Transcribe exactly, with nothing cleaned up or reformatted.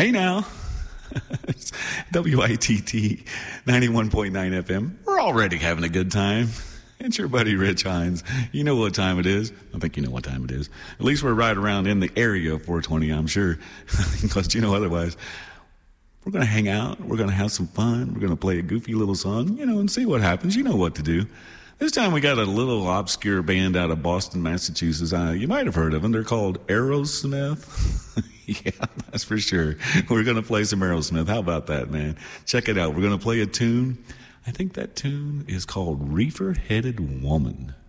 Hey now. W I T T ninety-one point nine F M. We're already having a good time. It's your buddy Rich Hines. You know what time it is. I think you know what time it is. At least we're right around in the area of four twenty, I'm sure. Because you know otherwise. We're going to hang out. We're going to have some fun. We're going to play a goofy little song, you know, and see what happens. You know what to do. This time we got a little obscure band out of Boston, Massachusetts. Uh, you might have heard of them. They're called Aerosmith. Yeah, that's for sure. We're going to play some Aerosmith. How about that, man? Check it out. We're going to play a tune. I think that tune is called Reefer-Headed Woman.